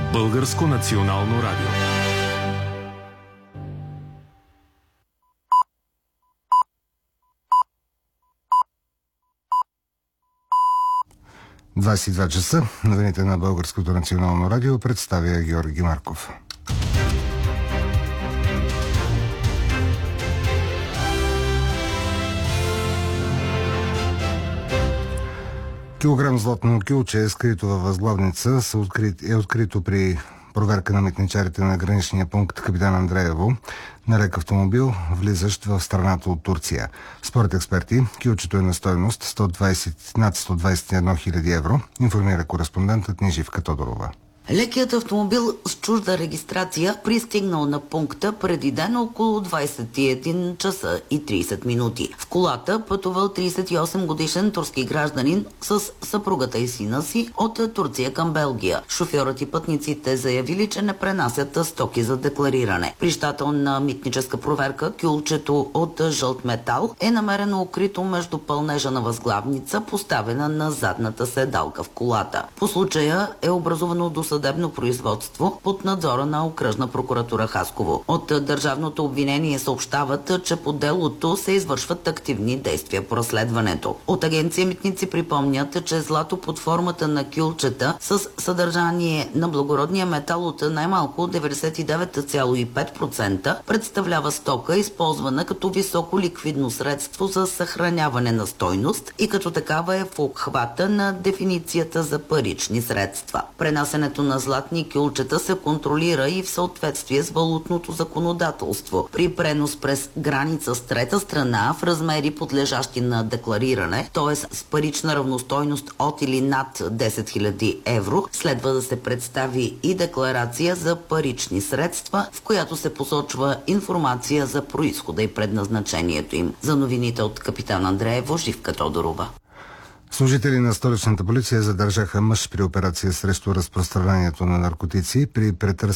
Българско национално радио. – 22 часа. Новините на Българското национално радио представя Георги Марков. Килограм златно кюлче, скрито във възглавница, е открито при проверка на митничарите на граничния пункт Капитан Андреево на лек автомобил, влизащ в страната от Турция. Според експерти, кюлчето е на стойност над 121 000 евро, информира кореспондентът ни Живка Тодорова. Лекият автомобил с чужда регистрация пристигнал на пункта преди ден около 21 часа и 30 минути. В колата пътувал 38 годишен турски гражданин с съпругата и сина си от Турция към Белгия. Шофьорът и пътниците заявили, че не пренасят стоки за деклариране. При щателна митническа проверка кюлчето от жълт метал е намерено укрито между пълнежа на възглавница, поставена на задната седалка в колата. По случая е образувано досъдебно производство под надзора на Окръжна прокуратура Хасково. От държавното обвинение съобщават, че по делото се извършват активни действия по разследването. От агенция Митници припомнят, че злато под формата на кюлчета с съдържание на благородния метал от най-малко 99,5% представлява стока, използвана като високо ликвидно средство за съхраняване на стойност и като такава е в обхвата на дефиницията за парични средства. Пренасенето на златни кюлчета се контролира и в съответствие с валутното законодателство. При пренос през граница с трета страна в размери подлежащи на деклариране, т.е. с парична равностойност от или над 10 000 евро, следва да се представи и декларация за парични средства, в която се посочва информация за произхода и предназначението им. За новините от Капитан Андреево, Живка Тодорова. Служители на столичната полиция задържаха мъж при операция срещу разпространението на наркотици. При претърсване